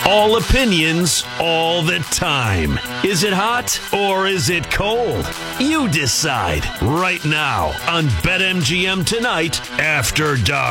All opinions, all the time. Is it hot or is it cold? You decide right now on BetMGM Tonight After Dark.